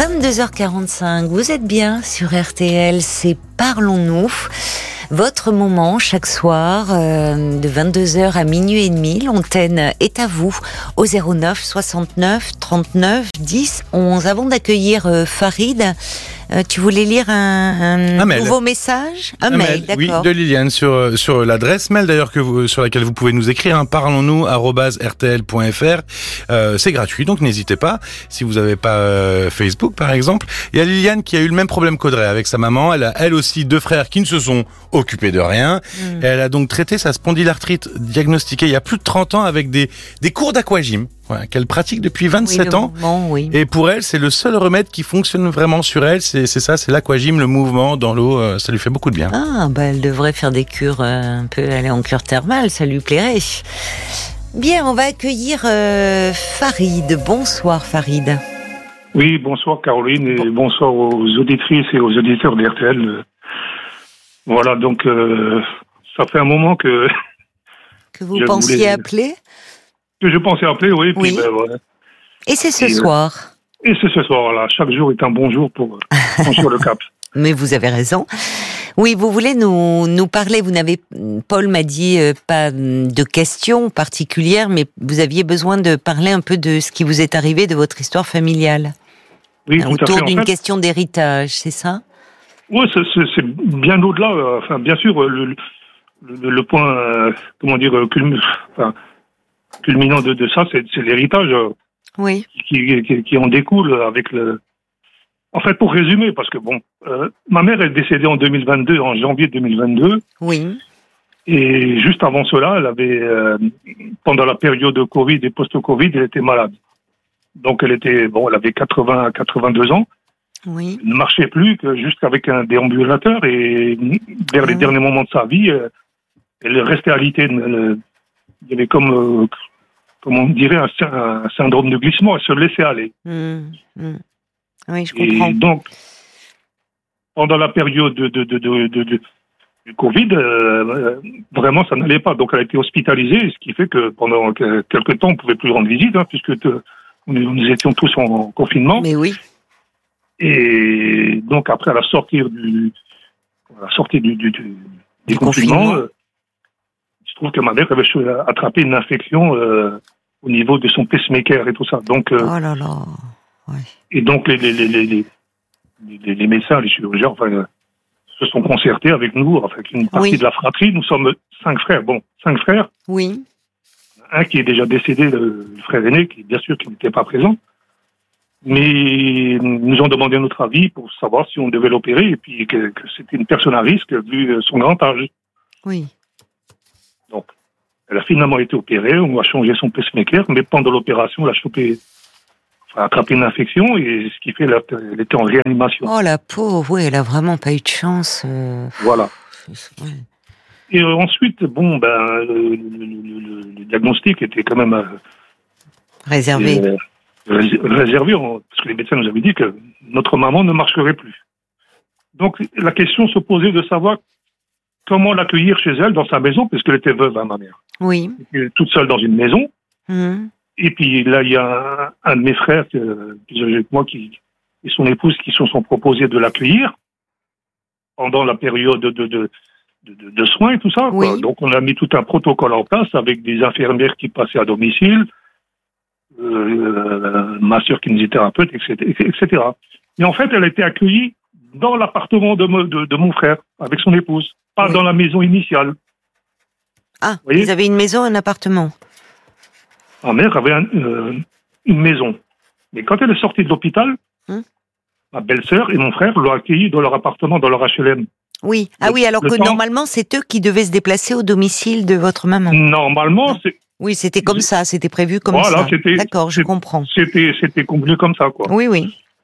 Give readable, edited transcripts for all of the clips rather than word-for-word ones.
22h45, vous êtes bien sur RTL, c'est Parlons-nous. Votre moment chaque soir de 22h à minuit et demi, l'antenne est à vous au 09 69 39 10 11. Avant d'accueillir Farid, tu voulais lire un nouveau message, un mail, d'accord. Oui, de Liliane sur l'adresse mail d'ailleurs sur laquelle vous pouvez nous écrire, parlons-nous@rtl.fr. C'est gratuit, donc n'hésitez pas. Si vous n'avez pas Facebook par exemple, il y a Liliane qui a eu le même problème qu'Audrey avec sa maman. Elle a elle aussi deux frères qui ne se sont occupés de rien. Et elle a donc traité sa spondylarthrite diagnostiquée il y a plus de 30 ans avec des cours d'aquagym. Voilà, qu'elle pratique depuis 27 ans. Oui. Et pour elle, c'est le seul remède qui fonctionne vraiment sur elle. C'est ça, c'est l'aquagym, le mouvement dans l'eau. Ça lui fait beaucoup de bien. Ah, elle devrait faire des cures, un peu aller en cure thermale, ça lui plairait. Bien, on va accueillir Farid. Bonsoir Farid. Oui, bonsoir Caroline et bonsoir aux auditrices et aux auditeurs d'RTL. Voilà, donc ça fait un moment que vous pensiez appeler. Que je pensais appeler, oui. Oui. Puis, voilà. Et c'est ce soir. Et c'est ce soir, là. Chaque jour est un bon jour pour franchir le cap. Mais vous avez raison. Oui, vous voulez nous parler, Paul m'a dit pas de questions particulières, mais vous aviez besoin de parler un peu de ce qui vous est arrivé, de votre histoire familiale. Oui, tout à fait. Autour d'une question d'héritage, c'est ça? Oui, c'est bien au-delà. Enfin, bien sûr, le point, culminant de ça, c'est l'héritage. Oui. Qui en découle avec le. En fait, pour résumer, parce que ma mère est décédée en 2022, en janvier 2022. Oui. Et juste avant cela, elle avait, pendant la période de Covid et post-Covid, elle était malade. Donc elle avait 82 ans. Oui. Elle ne marchait plus que juste avec un déambulateur et vers les derniers moments de sa vie, elle restait alitée. Il y avait comme on dirait, un syndrome de glissement. Elle se laissait aller. Oui, je comprends. Et donc, pendant la période du Covid, vraiment, ça n'allait pas. Donc, elle a été hospitalisée, ce qui fait que pendant quelques temps, on ne pouvait plus rendre visite, puisque nous étions tous en confinement. Mais oui. Et donc, après, à la sortie du confinement, je trouve que ma mère avait attrapé une infection au niveau de son pacemaker et tout ça. Donc, oh là là. Ouais. Et donc les médecins, les chirurgiens, se sont concertés avec nous, avec une partie de la fratrie. Nous sommes 5 frères. 5 frères. Oui. Un qui est déjà décédé, le frère aîné, qui bien sûr qui n'était pas présent. Mais nous ont demandé notre avis pour savoir si on devait l'opérer et puis que c'était une personne à risque vu son grand âge. Oui. Donc, elle a finalement été opérée, on a changé son pacemaker, mais pendant l'opération, elle a attrapé une infection et ce qui fait qu'elle était en réanimation. Oh la pauvre, oui, elle a vraiment pas eu de chance. Voilà. Ouais. Et ensuite, le diagnostic était quand même réservé. Réservé, parce que les médecins nous avaient dit que notre maman ne marcherait plus. Donc la question se posait de savoir comment l'accueillir chez elle, dans sa maison, puisqu'elle était veuve, ma mère. Oui. Elle était toute seule dans une maison. Et puis là, il y a un de mes frères, plus âgé que moi, et son épouse qui se sont proposés de l'accueillir pendant la période de soins et tout ça. Oui. Quoi. Donc on a mis tout un protocole en place avec des infirmières qui passaient à domicile, masseurs-kinésithérapeutes, etc. Et en fait, elle a été accueillie dans l'appartement de mon frère, avec son épouse, pas dans la maison initiale. Ah, ils avaient une maison, un appartement. Ma mère avait une maison. Mais quand elle est sortie de l'hôpital, ma belle-sœur et mon frère l'ont accueillie dans leur appartement, dans leur HLM. Oui. Alors que normalement, c'est eux qui devaient se déplacer au domicile de votre maman. Normalement, c'est... Oui, c'était comme ça, c'était prévu comme ça. D'accord, je comprends. C'était convenu comme ça, quoi. Oui.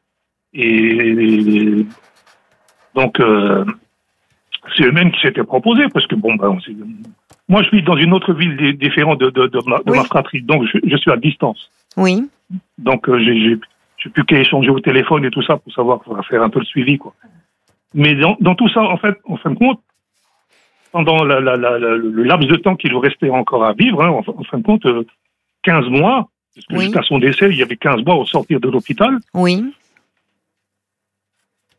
Et donc, c'est eux-mêmes qui s'étaient proposés, parce que moi, je vis dans une autre ville différente de ma fratrie, donc je suis à distance. Oui. Donc, j'ai plus qu'à échanger au téléphone et tout ça pour savoir, pour faire un peu le suivi, quoi. Mais dans tout ça, en fin de compte, pendant le laps de temps qu'il nous restait encore à vivre, en fin de compte, 15 mois, parce que jusqu'à son décès, il y avait 15 mois au sortir de l'hôpital. Oui.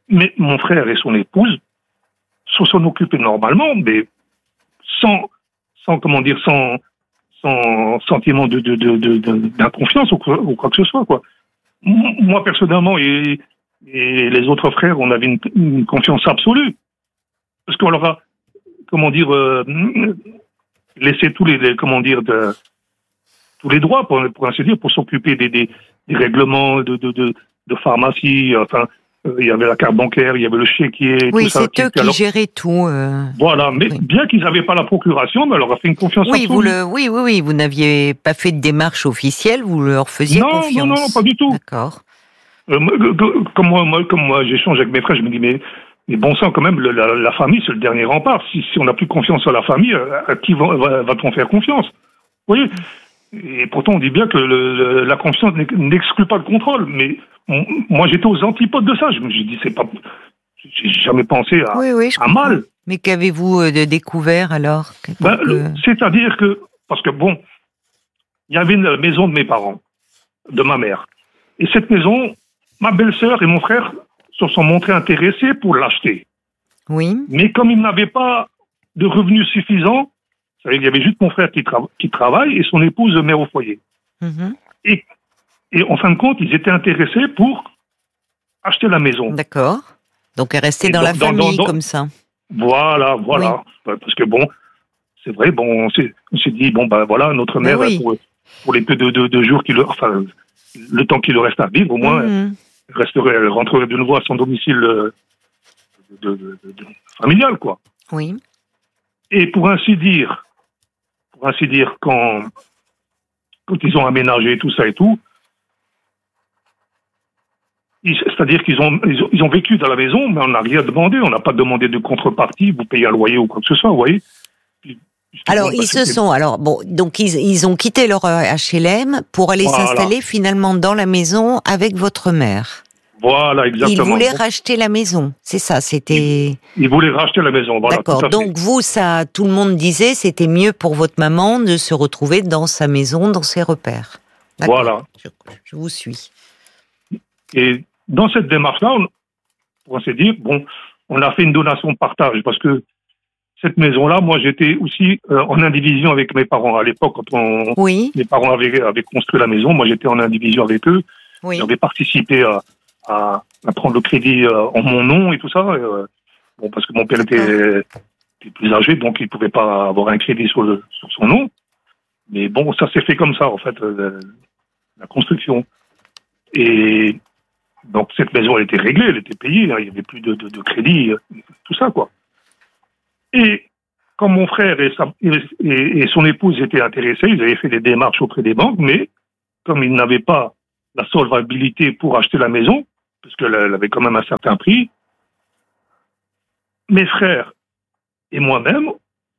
Mais mon frère et son épouse se sont occupés normalement, mais sans comment dire, sans sentiment d'inconfiance ou quoi que ce soit, quoi. Moi, personnellement, et les autres frères, on avait une confiance absolue. Parce qu'on leur a, comment dire, laissé tous les droits, pour ainsi dire, pour s'occuper des règlements de pharmacie, enfin, il y avait la carte bancaire, il y avait le chéquier, Oui, tout ça. c'est eux qui géraient tout. Voilà, mais oui. bien qu'ils n'avaient pas la procuration, mais on leur a fait une confiance absolue. Oui, vous n'aviez pas fait de démarche officielle, vous leur faisiez confiance. Non, pas du tout. D'accord. Comme moi, j'échange avec mes frères, je me dis, mais bon sang, quand même, la famille, c'est le dernier rempart. Si on n'a plus confiance en la famille, à qui va-t-on faire confiance? Vous voyez? Et pourtant, on dit bien que la confiance n'exclut pas le contrôle. Mais moi, j'étais aux antipodes de ça. Je me suis dit, j'ai jamais pensé à mal. Mais qu'avez-vous découvert alors? C'est-à-dire que, parce que bon, il y avait une maison de mes parents, de ma mère. Et cette maison, ma belle-sœur et mon frère se sont montrés intéressés pour l'acheter. Oui. Mais comme ils n'avaient pas de revenus suffisants, il y avait juste mon frère qui travaille et son épouse mère au foyer. Mm-hmm. Et en fin de compte, ils étaient intéressés pour acheter la maison. D'accord. Donc rester dans la famille comme ça. Voilà. Oui. Parce que bon, c'est vrai, bon, on s'est dit, bon, ben voilà, notre mère, pour les peu de jours le temps qu'il leur reste à vivre, au moins, elle rentrerait de nouveau à son domicile familial, quoi. Oui. Et pour ainsi dire, quand ils ont aménagé tout ça et tout, c'est-à-dire qu'ils ont vécu dans la maison, mais on n'a rien demandé, on n'a pas demandé de contrepartie, vous payez un loyer ou quoi que ce soit, vous voyez. Alors, donc ils ont quitté leur HLM pour aller s'installer finalement dans la maison avec votre mère. Voilà, exactement. Ils voulaient racheter la maison, c'est ça, c'était... Ils voulaient racheter la maison, voilà. D'accord, donc tout le monde disait, c'était mieux pour votre maman de se retrouver dans sa maison, dans ses repères. D'accord. Voilà. Je vous suis. Et dans cette démarche-là, pour ainsi dire, bon, on a fait une donation de partage, parce que cette maison-là, moi, j'étais aussi en indivision avec mes parents. À l'époque, quand mes parents avaient construit la maison, moi, j'étais en indivision avec eux. Oui. J'avais participé à prendre le crédit en mon nom et tout ça. Bon, parce que mon père était plus âgé, donc il ne pouvait pas avoir un crédit sur son nom. Mais bon, ça s'est fait comme ça, en fait, la construction. Et donc, cette maison, elle était réglée, elle était payée. Hein, il n'y avait plus de crédit, tout ça, quoi. Et quand mon frère et son épouse étaient intéressés, ils avaient fait des démarches auprès des banques, mais comme ils n'avaient pas la solvabilité pour acheter la maison, parce qu'elle avait quand même un certain prix, mes frères et moi-même,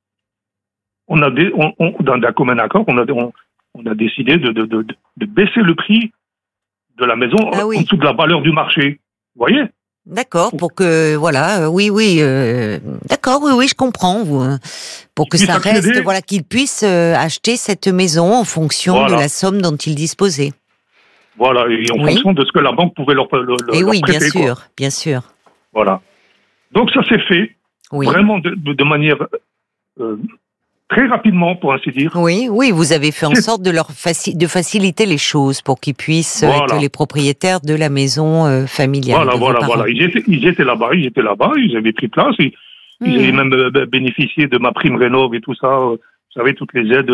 d'un commun accord, on a décidé de baisser le prix de la maison en dessous de la valeur du marché. Vous voyez ? D'accord, pour que, d'accord, je comprends, pour que ça reste, qu'ils puissent acheter cette maison en fonction de la somme dont ils disposaient. Voilà, et en fonction de ce que la banque pouvait leur prêter. Et oui, bien sûr. Voilà. Donc ça s'est fait, vraiment de manière très rapidement, pour ainsi dire. Oui, vous avez fait en sorte de faciliter les choses pour qu'ils puissent être les propriétaires de la maison familiale. Voilà. Ils étaient là-bas, ils avaient pris place, ils avaient même bénéficié de ma prime rénov et tout ça. Vous savez, toutes les aides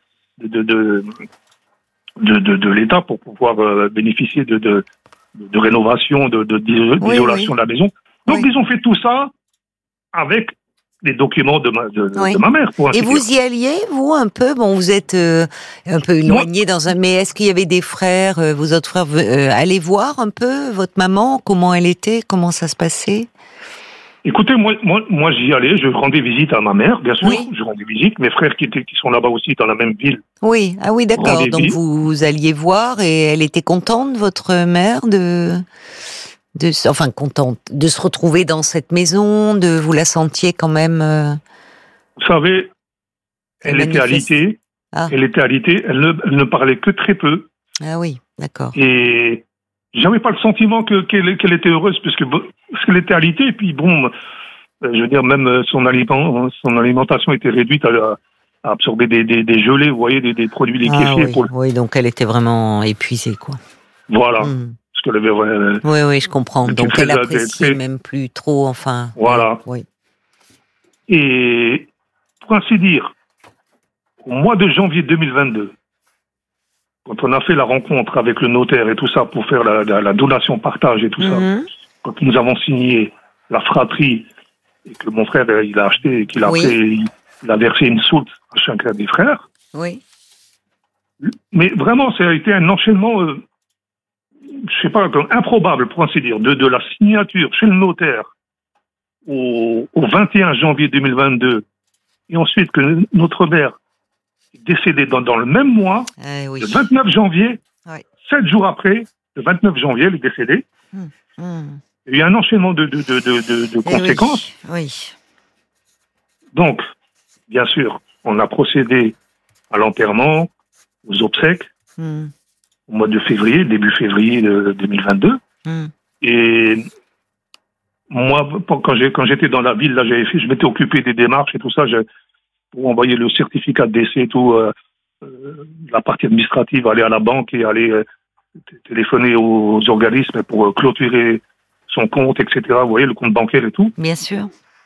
de l'État pour pouvoir bénéficier de rénovation, d'isolation de la maison. Donc ils ont fait tout ça avec les documents de ma mère. Et vous y alliez, vous, un peu? Bon, vous êtes un peu éloigné mais est-ce qu'il y avait des frères, vos autres frères, allaient voir un peu votre maman, comment elle était, comment ça se passait? Écoutez, moi j'y allais, je rendais visite à ma mère, bien sûr, je rendais visite, mes frères qui sont là-bas aussi, dans la même ville. Oui, d'accord, donc vous alliez voir, et elle était contente, votre mère, contente de se retrouver dans cette maison, vous la sentiez quand même... Vous savez, elle était alitée, elle ne parlait que très peu. Ah oui, d'accord. Et j'avais pas le sentiment qu'elle était heureuse parce qu'elle était alitée. Et puis bon, je veux dire, même son alimentation était réduite à absorber des gelées, vous voyez, des produits liquéfiés. Oui, donc elle était vraiment épuisée, quoi. Voilà. Parce qu'elle avait, oui, je comprends. Donc elle appréciait même plus trop, enfin. Voilà. Oui. Et pour ainsi dire, au mois de janvier 2022, quand on a fait la rencontre avec le notaire et tout ça pour faire la donation partage et tout ça, quand nous avons signé la fratrie et que mon frère il a acheté et qu'il a il a versé une soulte à chacun des frères. Oui. Mais vraiment, ça a été un enchaînement, je sais pas, improbable pour ainsi dire, de la signature chez le notaire au 21 janvier 2022 et ensuite que notre mère est décédée dans le même mois, le 29 janvier, 7 jours après, le 29 janvier, elle est décédée. Il y a un enchaînement de conséquences. Oui. Donc, bien sûr, on a procédé à l'enterrement, aux obsèques, au mois de février, début février 2022. Et moi, quand j'étais dans la ville, là, je m'étais occupé des démarches et tout ça, pour envoyer le certificat de décès et tout, la partie administrative, aller à la banque et aller téléphoner aux organismes pour clôturer son compte, etc. Vous voyez, le compte bancaire et tout. Bien sûr.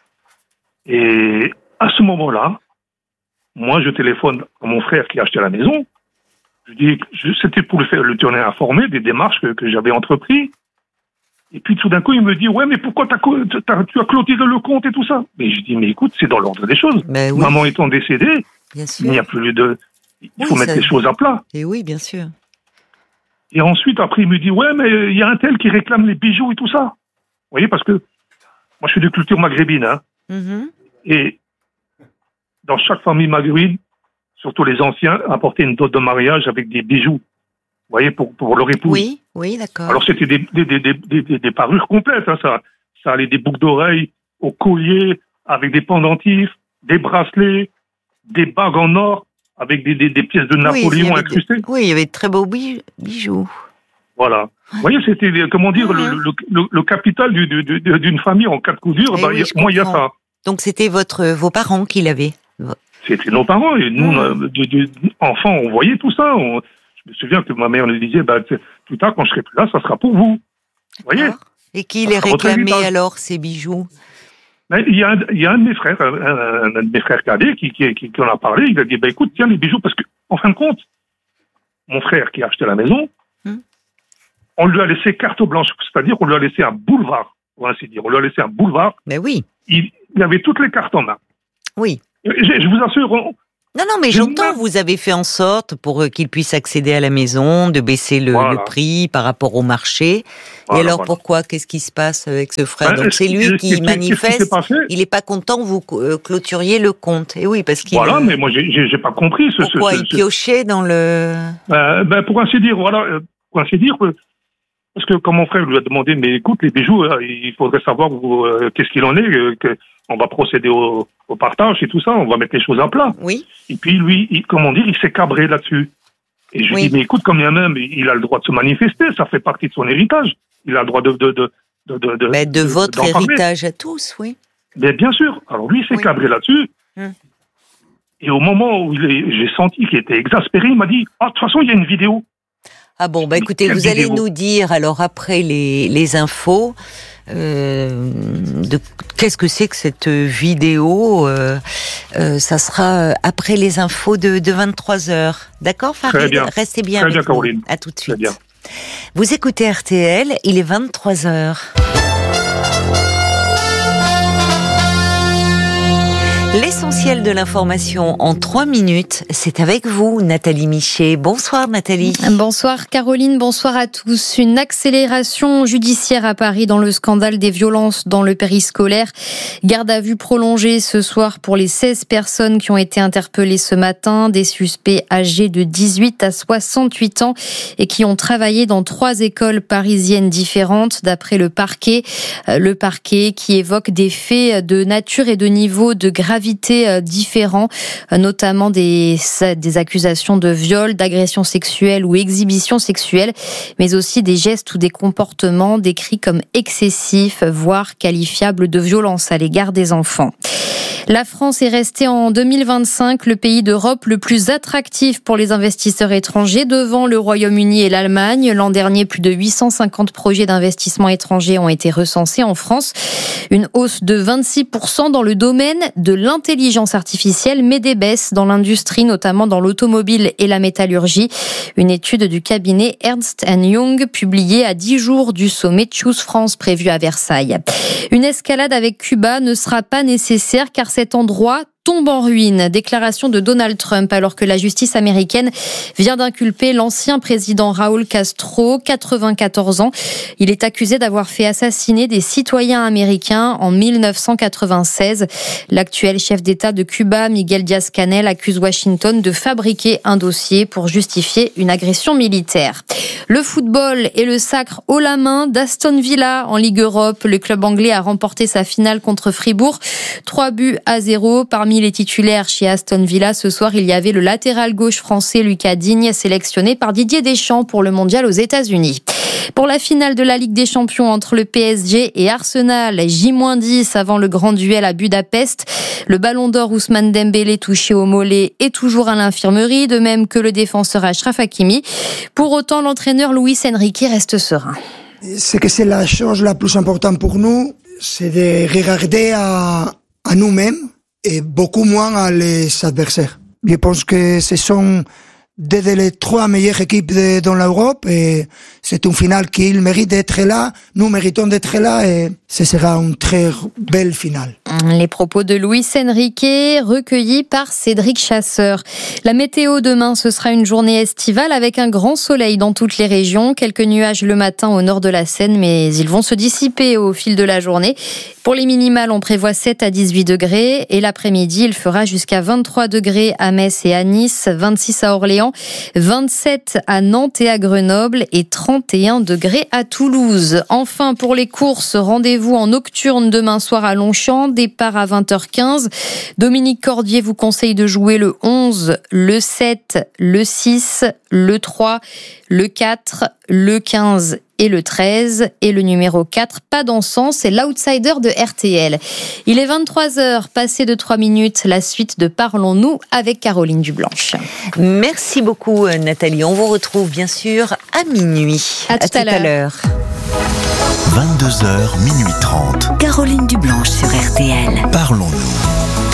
Et à ce moment-là, moi, je téléphone à mon frère qui a acheté la maison. Je dis, c'était pour le tenir informé des démarches que j'avais entreprises. Et puis tout d'un coup, il me dit, ouais, mais pourquoi tu as clôturé le compte et tout ça? Mais je dis, mais écoute, c'est dans l'ordre des choses. Oui. Maman étant décédée, bien sûr. Il n'y a plus il faut mettre les choses à plat. Et oui, bien sûr. Et ensuite, après, il me dit, ouais, mais il y a un tel qui réclame les bijoux et tout ça. Vous voyez, parce que moi, je suis de culture maghrébine, hein. Et dans chaque famille maghrébine, surtout les anciens, apportaient une dot de mariage avec des bijoux. Vous voyez, pour leur épouse. Oui, d'accord. Alors, c'était des parures complètes, hein, ça allait des boucles d'oreilles au collier, avec des pendentifs, des bracelets, des bagues en or, avec des pièces de Napoléon incrustées. Oui, il y avait de très beaux bijoux. Voilà. Vous voyez, c'était, comment dire, le capital d'une famille en cas de coup dur. Moi, il y a ça. Donc, c'était vos parents qui l'avaient. C'était nos parents. Et nous, enfants, on voyait tout ça. Je me souviens que ma mère nous disait, plus tard, quand je serai plus là, ça sera pour vous. Vous voyez? Et qui les réclamait alors, ces bijoux? Il y a un de mes frères, un de mes frères cadets qui en a parlé. Il a dit, écoute, tiens les bijoux, parce que, en fin de compte, mon frère qui a acheté la maison, on lui a laissé carte blanche, c'est-à-dire qu'on lui a laissé un boulevard, pour ainsi dire. On lui a laissé un boulevard. Mais oui. Il avait toutes les cartes en main. Oui. Je vous assure. Non, mais j'entends, vous avez fait en sorte pour qu'il puisse accéder à la maison, de baisser le prix par rapport au marché. Et alors pourquoi? Qu'est-ce qui se passe avec ce frère? Donc c'est lui qui manifeste, il n'est pas content que vous clôturiez le compte. Et oui, parce qu'il... Voilà, mais moi j'ai pas compris. Pourquoi il piochait dans le... pour ainsi dire, parce que quand mon frère lui a demandé, mais écoute, les bijoux, il faudrait savoir qu'est-ce qu'il en est, on va procéder au partage et tout ça, on va mettre les choses à plat. Oui. Et puis lui, il s'est cabré là-dessus. Et je lui dis, mais écoute, quand bien même, il a le droit de se manifester, ça fait partie de son héritage. Il a le droit de votre héritage à tous, oui. Mais bien sûr. Alors lui, il s'est cabré là-dessus. Et au moment où j'ai senti qu'il était exaspéré, il m'a dit, de toute façon, il y a une vidéo. Ah bon, écoutez, vous allez nous dire, alors après les infos, qu'est-ce que c'est que cette vidéo, ça sera après les infos de 23h. D'accord, Farid? Restez bien avec nous. Caroline. À tout de suite. Vous écoutez RTL, il est 23h. L'essentiel de l'information en 3 minutes, c'est avec vous, Nathalie Michet. Bonsoir Nathalie. Bonsoir Caroline, bonsoir à tous. Une accélération judiciaire à Paris dans le scandale des violences dans le périscolaire. Garde à vue prolongée ce soir pour les 16 personnes qui ont été interpellées ce matin, des suspects âgés de 18 à 68 ans et qui ont travaillé dans 3 écoles parisiennes différentes d'après le parquet. Le parquet qui évoque des faits de nature et de niveau de gravité différents, notamment des accusations de viol, d'agression sexuelle ou exhibition sexuelle, mais aussi des gestes ou des comportements décrits comme excessifs, voire qualifiables de violence à l'égard des enfants. La France est restée en 2025 le pays d'Europe le plus attractif pour les investisseurs étrangers, devant le Royaume-Uni et l'Allemagne. L'an dernier, plus de 850 projets d'investissement étrangers ont été recensés en France. Une hausse de 26% dans le domaine de l'intelligence artificielle, mais des baisses dans l'industrie, notamment dans l'automobile et la métallurgie. Une étude du cabinet Ernst & Young, publiée à 10 jours du sommet Choose France prévu à Versailles. Une escalade avec Cuba ne sera pas nécessaire car cet endroit tombe en ruine. Déclaration de Donald Trump alors que la justice américaine vient d'inculper l'ancien président Raúl Castro, 94 ans. Il est accusé d'avoir fait assassiner des citoyens américains en 1996. L'actuel chef d'État de Cuba, Miguel Díaz-Canel, accuse Washington de fabriquer un dossier pour justifier une agression militaire. Le football et le sacre haut la main d'Aston Villa en Ligue Europe. Le club anglais a remporté sa finale contre Fribourg. 3-0. Parmi les titulaires chez Aston Villa, ce soir, il y avait le latéral gauche français Lucas Digne, sélectionné par Didier Deschamps pour le mondial aux États-Unis. Pour la finale de la Ligue des Champions entre le PSG et Arsenal, J-10 avant le grand duel à Budapest. Le ballon d'or Ousmane Dembélé, touché au mollet, est toujours à l'infirmerie, de même que le défenseur Achraf Hakimi. Pour autant, l'entraîneur Luis Enrique reste serein. C'est que c'est la chose la plus importante pour nous, c'est de regarder à nous-mêmes et beaucoup moins à les adversaires. Je pense que ce sont les 3 meilleures équipes dans l'Europe et c'est une finale qu'ils méritent d'être là, nous méritons d'être là et ce sera une très belle finale. Les propos de Luis Enrique recueillis par Cédric Chasseur. La météo demain, ce sera une journée estivale avec un grand soleil dans toutes les régions. Quelques nuages le matin au nord de la Seine, mais ils vont se dissiper au fil de la journée. Pour les minimales, on prévoit 7 à 18 degrés et l'après-midi, il fera jusqu'à 23 degrés à Metz et à Nice, 26 à Orléans, 27 à Nantes et à Grenoble et 31 degrés à Toulouse. Enfin, pour les courses, rendez-vous en nocturne demain soir à Longchamp, départ à 20h15. Dominique Cordier vous conseille de jouer le 11, le 7, le 6, le 3, le 4, le 15 et le 13. Et le numéro 4, pas d'encens, c'est l'outsider de RTL. Il est 23h, passé de 3 minutes, la suite de Parlons-nous avec Caroline Dublanche. Merci beaucoup Nathalie. On vous retrouve bien sûr à minuit. À tout à l'heure. 22h, minuit 30. Caroline Dublanche sur RTL. Parlons-nous.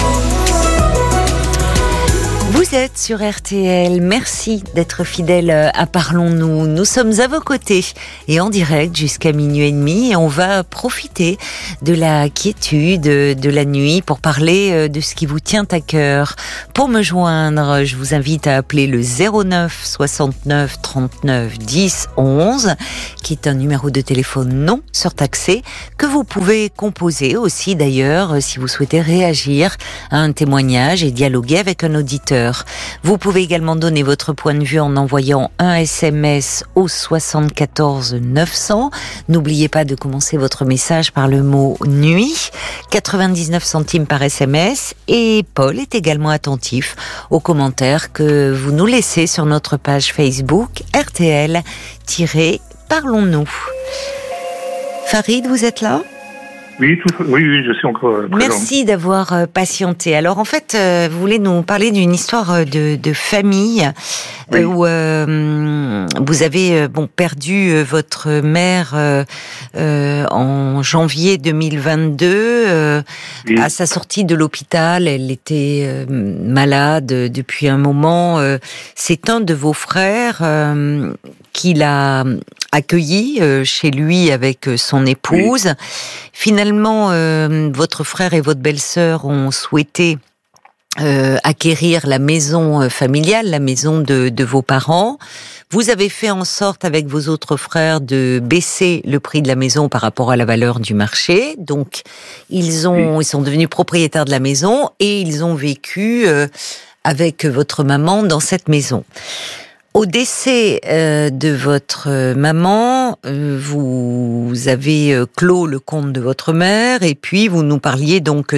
Vous êtes sur RTL, merci d'être fidèle à Parlons-nous. Nous sommes à vos côtés et en direct jusqu'à minuit et demi et on va profiter de la quiétude de la nuit pour parler de ce qui vous tient à cœur. Pour me joindre, je vous invite à appeler le 09 69 39 10 11 qui est un numéro de téléphone non surtaxé que vous pouvez composer aussi d'ailleurs si vous souhaitez réagir à un témoignage et dialoguer avec un auditeur. Vous pouvez également donner votre point de vue en envoyant un SMS au 74 900. N'oubliez pas de commencer votre message par le mot nuit, 99 centimes par SMS. Et Paul est également attentif aux commentaires que vous nous laissez sur notre page Facebook RTL-Parlons-nous. Farid, vous êtes là ? Oui, je suis encore présent. Merci d'avoir patienté. Alors en fait, vous voulez nous parler d'une histoire de famille où vous avez perdu votre mère en janvier 2022. À sa sortie de l'hôpital, elle était malade depuis un moment. C'est un de vos frères qui l'a accueilli chez lui avec son épouse. Oui. Finalement, votre frère et votre belle-sœur ont souhaité acquérir la maison familiale, la maison de vos parents. Vous avez fait en sorte avec vos autres frères de baisser le prix de la maison par rapport à la valeur du marché. Donc, ils sont devenus propriétaires de la maison et ils ont vécu avec votre maman dans cette maison. Au décès de votre maman, vous avez clos le compte de votre mère et puis vous nous parliez donc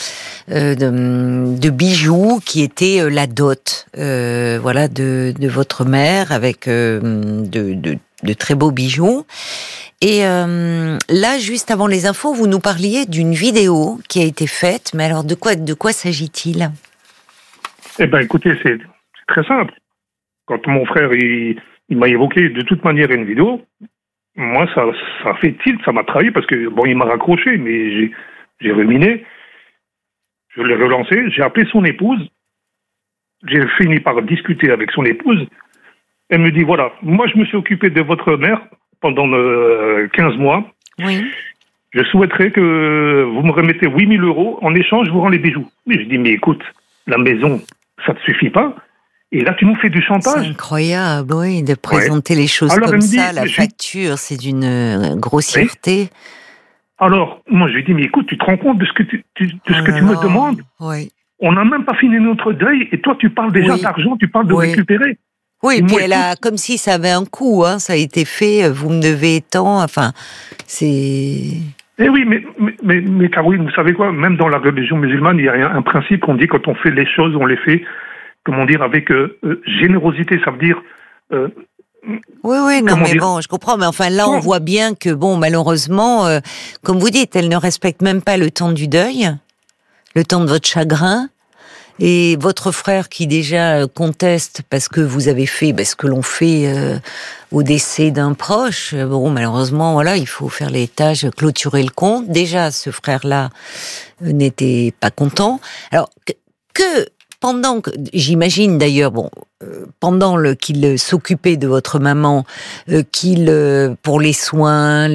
de bijoux qui étaient la dot, voilà, de votre mère avec de très beaux bijoux. Et là, juste avant les infos, vous nous parliez d'une vidéo qui a été faite. Mais alors, de quoi s'agit-il ? Eh ben, écoutez, c'est très simple. Quand mon frère il m'a évoqué de toute manière une vidéo, moi ça fait tilt, ça m'a trahi parce que bon, il m'a raccroché, mais j'ai ruminé. Je l'ai relancé, j'ai appelé son épouse, j'ai fini par discuter avec son épouse. Elle me dit voilà, moi je me suis occupé de votre mère pendant 15 mois. Oui. Je souhaiterais que vous me remettez 8 000 € en échange, je vous rends les bijoux. Mais je dis mais écoute, la maison, ça ne te suffit pas. Et là, tu nous fais du chantage. C'est incroyable, oui, de présenter les choses comme ça. La facture, c'est d'une grossièreté. Alors, moi, je lui dis, mais écoute, tu te rends compte de ce que tu me demandes ? Oui. On n'a même pas fini notre deuil, et toi, tu parles déjà d'argent, tu parles de récupérer. Oui, et puis elle a, comme si ça avait un coût, hein, ça a été fait, vous me devez tant, enfin, c'est... Eh oui, mais Caroline, vous savez quoi ? Même dans la religion musulmane, il y a un principe qu'on dit, quand on fait les choses, on les fait... comment dire, avec générosité, ça veut dire... oui, non, mais bon, je comprends, mais enfin, là, on voit bien que, bon, malheureusement, comme vous dites, elle ne respecte même pas le temps du deuil, le temps de votre chagrin, et votre frère qui déjà conteste parce que vous avez fait ce que l'on fait au décès d'un proche, bon, malheureusement, voilà, il faut faire les tâches, clôturer le compte. Déjà, ce frère-là n'était pas content. Alors, que pendant que, j'imagine d'ailleurs, bon, pendant qu'il s'occupait de votre maman, qu'il pour les soins,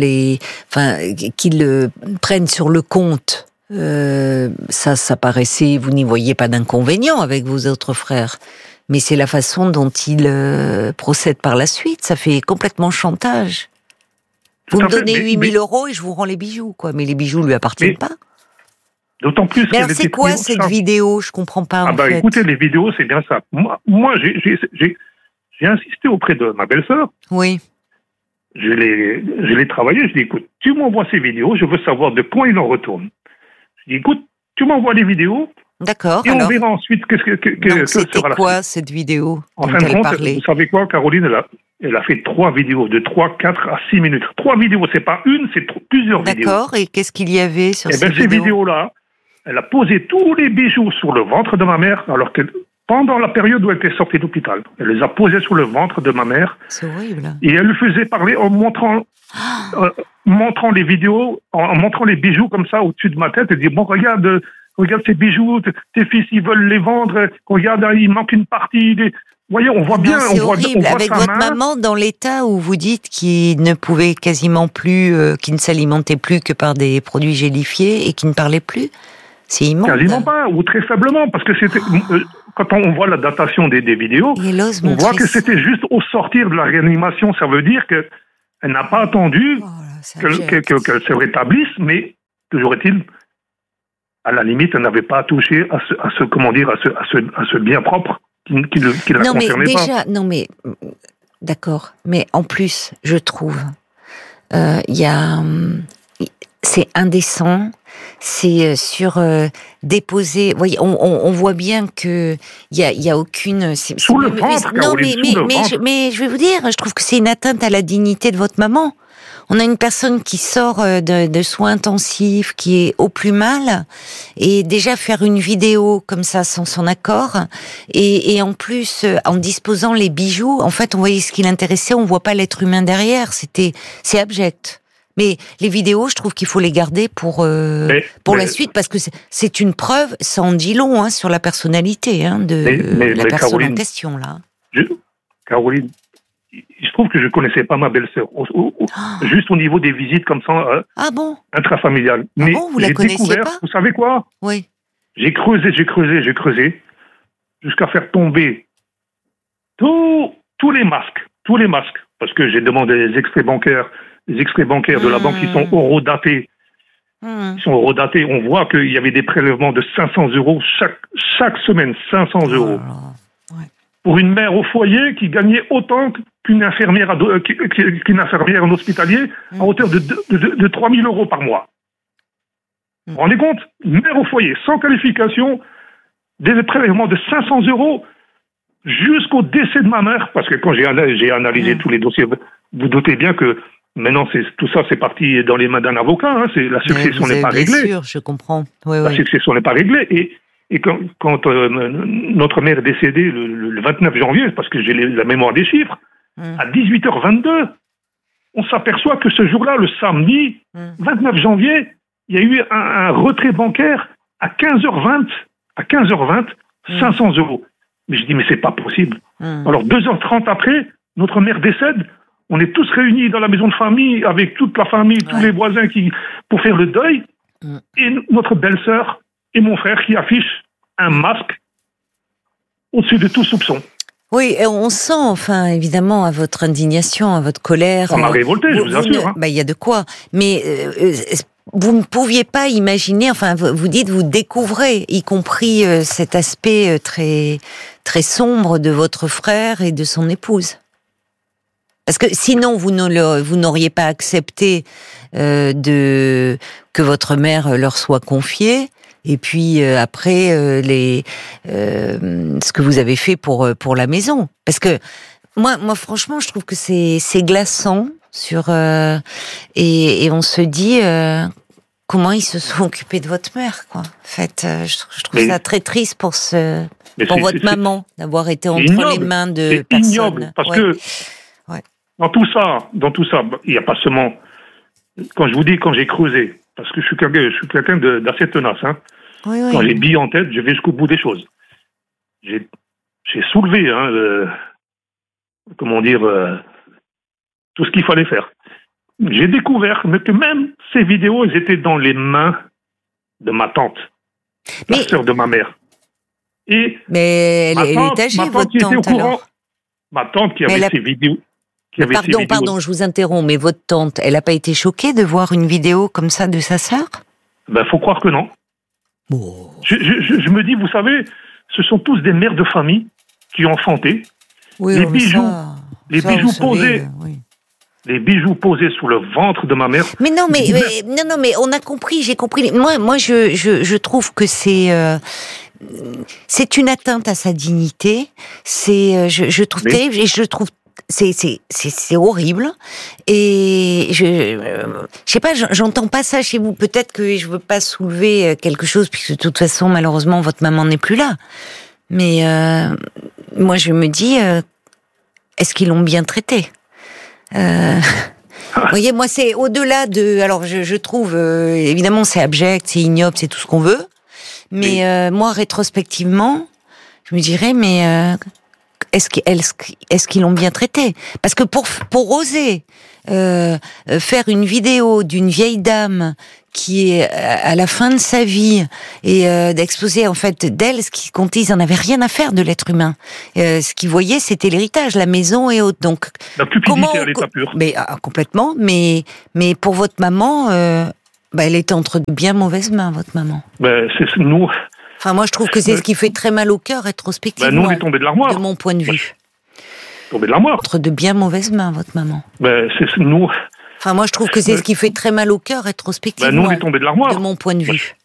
qu'il prenne sur le compte, ça paraissait, vous n'y voyez pas d'inconvénient avec vos autres frères, mais c'est la façon dont il procède par la suite, ça fait complètement chantage. Vous me donnez 8 000 € et je vous rends les bijoux, quoi, mais les bijoux lui appartiennent pas. D'autant plus. Mais alors c'est quoi cette vidéo ? Je comprends pas. Ah bah écoutez, les vidéos c'est bien ça. Moi j'ai insisté auprès de ma belle-sœur. Oui. Je l'ai travaillé. Je dis écoute, tu m'envoies ces vidéos, je veux savoir de quand il en retourne. Je dis écoute, tu m'envoies les vidéos. D'accord. Et on verra ensuite que c'était sera quoi cette vidéo en fin de compte, vous savez quoi, Caroline, elle a fait 3 vidéos de 3, 4 à 6 minutes. 3 vidéos, c'est pas une, c'est plusieurs vidéos. D'accord. Et qu'est-ce qu'il y avait sur ces vidéos ? Ces vidéos-là. Elle a posé tous les bijoux sur le ventre de ma mère, alors que pendant la période où elle était sortie d'hôpital, elle les a posés sur le ventre de ma mère. C'est horrible. Et elle lui faisait parler en montrant les vidéos, en montrant les bijoux comme ça au-dessus de ma tête. Elle dit bon, regarde ces bijoux, tes fils ils veulent les vendre. Regarde, il manque une partie. Vous voyez, on voit bien. C'est horrible. Avec votre maman dans l'état où vous dites qu'il ne pouvait quasiment plus, qu'il ne s'alimentait plus que par des produits gélifiés et qu'il ne parlait plus. C'est immonde. Quasiment pas, ou très faiblement, parce que c'était quand on voit la datation des vidéos, on voit que c'était juste au sortir de la réanimation. Ça veut dire que elle n'a pas attendu qu'elle se rétablisse, mais toujours est-il, à la limite, elle n'avait pas touché à ce bien propre qui la concernait pas. Non mais d'accord, mais en plus, je trouve, c'est indécent. C'est déposer. Voyez, on voit bien que il y a aucune. Sous le ventre. Non, mais je vais vous dire, je trouve que c'est une atteinte à la dignité de votre maman. On a une personne qui sort de soins intensifs, qui est au plus mal, et déjà faire une vidéo comme ça sans son accord, et en plus en disposant les bijoux, en fait, on voyait ce qui l'intéressait, on voit pas l'être humain derrière. C'est abject. Mais les vidéos, je trouve qu'il faut les garder pour la suite, parce que c'est une preuve, ça en dit long sur la personnalité de la personne Caroline, en question. Là. Caroline, je trouve que je ne connaissais pas ma belle-sœur, juste au niveau des visites comme ça, intrafamiliales. Mais vous la connaissiez pas ? Vous savez quoi ? Oui. J'ai creusé, jusqu'à faire tomber tous les masques, parce que j'ai demandé les extraits bancaires de la banque qui sont horodatés. Ils sont horodatés. On voit qu'il y avait des prélèvements de 500 € chaque semaine, 500 €. pour une mère au foyer qui gagnait autant qu'une infirmière, qu'une infirmière en hospitalier, à hauteur de 3 000 euros par mois. Vous vous rendez compte? Une mère au foyer, sans qualification, des prélèvements de 500 euros jusqu'au décès de ma mère, parce que quand j'ai analysé tous les dossiers, vous doutez bien que maintenant tout ça c'est parti dans les mains d'un avocat, hein, la succession n'est pas réglée. Bien sûr, je comprends. La succession n'est pas réglée, et quand notre mère est décédée le 29 janvier, parce que j'ai la mémoire des chiffres, à 18h22, on s'aperçoit que ce jour-là, le samedi 29 janvier, il y a eu un retrait bancaire à 15h20, 500 euros. Mais je dis, mais c'est pas possible. Alors 2h30 après, notre mère décède, on est tous réunis dans la maison de famille, avec toute la famille, tous les voisins pour faire le deuil, et notre belle-sœur et mon frère qui affichent un masque au-dessus de tout soupçon. Oui, et on sent, enfin, évidemment, à votre indignation, à votre colère. Ça m'a révolté, je vous assure. Il y a de quoi. Mais vous ne pouviez pas imaginer, enfin, vous dites, vous découvrez, y compris cet aspect très, très sombre de votre frère et de son épouse. Parce que sinon, vous n'auriez pas accepté que votre mère leur soit confiée. Et puis après, ce que vous avez fait pour la maison. Parce que moi, franchement, je trouve que c'est glaçant et on se dit comment ils se sont occupés de votre mère, quoi. En fait, je trouve ça très triste pour votre maman d'avoir été entre les mains de personnes. C'est ignoble parce que dans tout ça, il n'y a pas seulement. Quand j'ai creusé, parce que je suis quelqu'un d'assez tenace, hein. Oui. Quand j'ai billes en tête, je vais jusqu'au bout des choses. J'ai soulevé, tout ce qu'il fallait faire. J'ai découvert que même ces vidéos, elles étaient dans les mains de ma tante, la sœur de ma mère. Mais elle est âgée, votre tante, alors. Ma tante qui avait ces vidéos. Pardon, je vous interromps, mais votre tante, elle n'a pas été choquée de voir une vidéo comme ça de sa sœur? Faut croire que non. Oh. Je me dis, vous savez, ce sont tous des mères de famille qui ont enfanté. Oui, les bijoux posés sous le ventre de ma mère. Mais non, mais on a compris, j'ai compris. Moi, je trouve que c'est une atteinte à sa dignité. Je trouve terrible et je trouve c'est horrible et je sais pas, j'entends pas ça chez vous. Peut-être que je veux pas soulever quelque chose puisque de toute façon malheureusement votre maman n'est plus là. Mais moi je me dis est-ce qu'ils l'ont bien traité? Vous voyez, moi c'est au-delà de. Alors je trouve évidemment c'est abject, c'est ignoble, c'est tout ce qu'on veut. Mais moi rétrospectivement, je me dirais mais est-ce qu'ils l'ont bien traité? Parce que pour oser faire une vidéo d'une vieille dame qui est à la fin de sa vie et d'exposer en fait d'elle ce qui comptait, ils en avaient rien à faire de l'être humain. Ce qu'ils voyaient, c'était l'héritage, la maison et autres. Donc la cupidité à l'état pur. Mais complètement. Mais pour votre maman, elle était entre de bien mauvaises mains, votre maman. C'est nous. Enfin, moi, je trouve que c'est ce qui fait très mal au cœur, rétrospectivement. Nous, on est tombé de l'armoire. De mon point de vue. Tombé de l'armoire. Entre de bien mauvaises mains, votre maman. C'est nous. Enfin, moi, je trouve que c'est ce qui fait très mal au cœur, rétrospectivement. Nous, on est tombé de l'armoire. De mon point de vue.